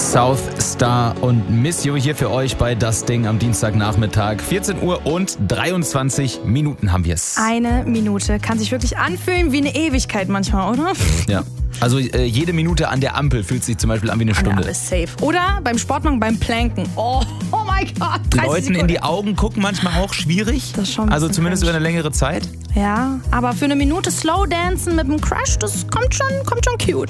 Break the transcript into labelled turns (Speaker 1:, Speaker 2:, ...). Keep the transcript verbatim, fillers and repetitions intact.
Speaker 1: South Star und Miss You hier für euch bei Das Ding am Dienstagnachmittag. vierzehn Uhr und dreiundzwanzig Minuten haben wir es.
Speaker 2: Eine Minute kann sich wirklich anfühlen wie eine Ewigkeit manchmal, oder?
Speaker 1: Ja. Also äh, jede Minute an der Ampel fühlt sich zum Beispiel an wie eine Stunde.
Speaker 2: Ja, ist safe. Oder beim Sport machen, beim Planken. Oh, oh mein Gott.
Speaker 1: Leuten
Speaker 2: Sekunden.
Speaker 1: in die Augen gucken manchmal auch schwierig.
Speaker 2: Das ist schon ein
Speaker 1: also
Speaker 2: bisschen
Speaker 1: zumindest
Speaker 2: cringe.
Speaker 1: über eine längere Zeit.
Speaker 2: Ja, aber für eine Minute Slow Dancen mit einem Crush, das kommt schon, kommt schon cute.